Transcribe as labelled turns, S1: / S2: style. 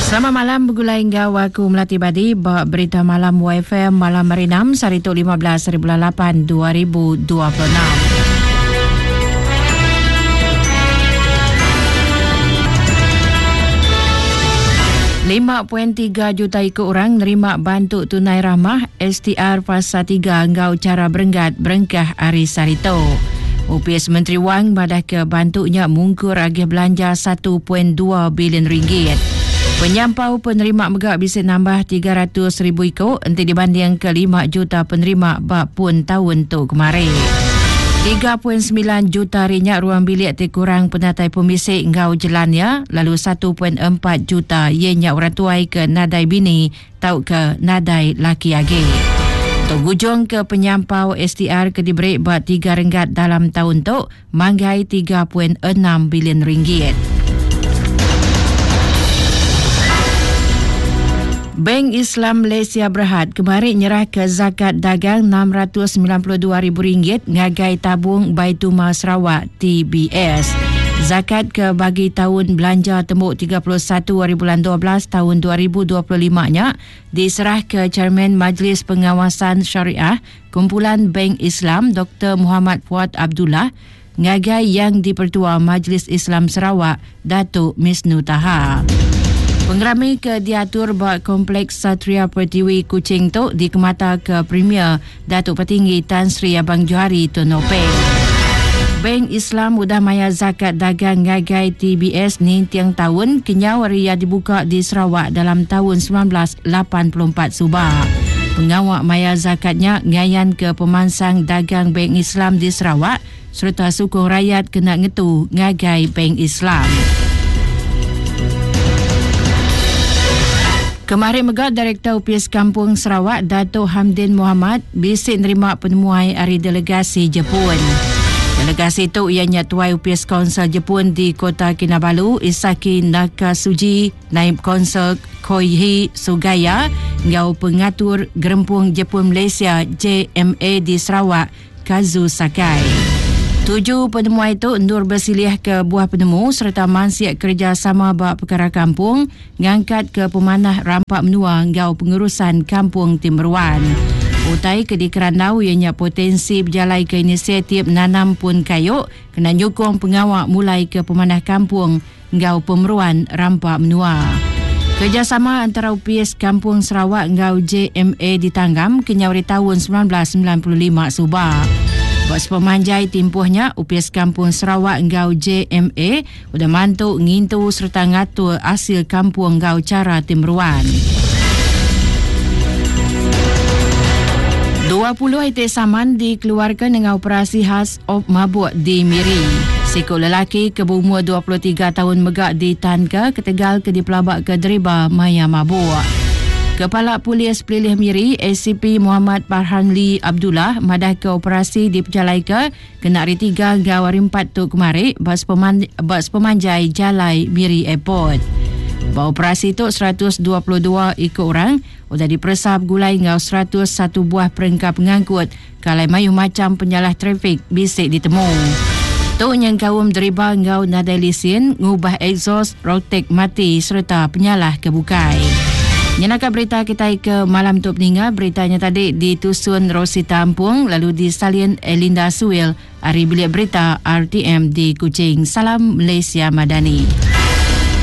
S1: Selamat malam bergulai hingga Waku Melati Badi berita malam YFM malam hari 6 Saritu 15 bulan 8 2026. 5.3 juta ikut orang nerima bantu tunai ramah STR Fasa 3 ngau cara berengkah Ari Sarito. UPS Menteri Wang badah ke bantunya mungkur agih belanja 1.2 bilion ringgit. Penyampau penerima megak bisa nambah 300,000 ikut nanti dibanding ke 5 juta penerima bak pun tahun tu kemarin. 3.9 juta rinyak ruang bilik terkurang penatai pemisik ngau jelannya, lalu 1.4 juta ianya orang tuai ke nadai bini tau ke nadai laki agi. Togujung ke penyampau STR ke diberi buat 3 ringgit dalam tahun tu, manggai 3.6 bilion ringgit. Bank Islam Malaysia Berhad kemarin nyerah ke zakat dagang RM692,000 ngagai tabung Baitulmal Sarawak TBS. Zakat ke bagi tahun belanja tembuk 31 hari bulan 12 tahun 2025-nya diserah ke Chairman Majlis Pengawasan Syariah Kumpulan Bank Islam Dr. Muhammad Fuad Abdullah ngagai yang dipertua Majlis Islam Sarawak Datuk Misnu Taha. Pengerami ke diatur buat Kompleks Satria Pertiwi Kuching tu dikemata ke Premier Datuk Petinggi Tan Sri Abang Johari Tun Nopeng. Bank Islam udah maya zakat dagang ngagai TBS ni tiang tahun kenyau ria dibuka di Sarawak dalam tahun 1984 subah. Pengawak maya zakatnya ngayan ke pemansang dagang Bank Islam di Sarawak serta sukong rakyat kena ngetu ngagai Bank Islam. Kemarin megak Direktur UPS Kampung Sarawak Dato' Hamdin Muhammad bisik nerima penemuan dari delegasi Jepun. Delegasi itu ianya Tuai UPS Konsel Jepun di Kota Kinabalu, Isaki Nakasuji, Naib Konsel Koihi Sugaya, ngau pengatur Gerempung Jepun Malaysia JMA di Sarawak, Kazu Sakai. 7 penemuan itu endur bersilih ke buah penemu serta mansiat kerjasama bak perkara kampung ngangkat ke pemanah rampak menua ngau pengurusan kampung Timberwan. Utai ke di Kerandau ianya potensi berjalai ke inisiatif nanam pun kayuk kena nyokong pengawak mulai ke pemanah kampung ngau pemeruan rampak menua. Kerjasama antara UPS Kampung Sarawak ngau JMA ditanggam kenyawari tahun 1995 subah. Bos pemanjai timpuhnya UPS Kampung Sarawak ngau JMA udah mantuk ngintu serta ngatur hasil kampung ngau cara Timruan. 20 itik saman dikeluarkan dengan operasi khas op mabuk di Miri. Seekor lelaki ke berumur 23 tahun megak di Tanka ketegal ke dipelabak ke deriba maya mabuk. Kepala Polis Pelilih Miri ACP Muhammad Farhanli Abdullah madah ke operasi diperjalai ke kena hari 3 hingga hari 4 tu kemarin bas pemanjai Jalai Miri Airport. Bahawa operasi tu 122 ikut orang sudah diperesap gulai ngau 101 buah perengkap pengangkut kalai mayu macam penyalah trafik bisik ditemu. Tu yang kaum deriba ngau nadai lisin ngubah exhaust rotek mati serta penyalah kebukai. Nyenaka berita kita ke malam tu peninga. Beritanya tadi ditusun Rosita Ampung lalu disalin Elinda Suil. Hari bilik berita RTM di Kuching. Salam Malaysia Madani.